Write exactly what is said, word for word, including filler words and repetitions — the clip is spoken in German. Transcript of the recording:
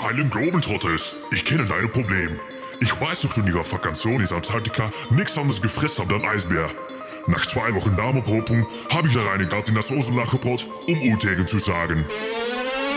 geilen Globetrotters, ich kenne dein Problem. Ich weiß noch, du in ihrer Vakantion in Antarktika nichts anderes gefressen habt als Eisbär. Nach zwei Wochen Darmopopung habe ich da rein in das Osenlachgebrot, um Utegen zu sagen.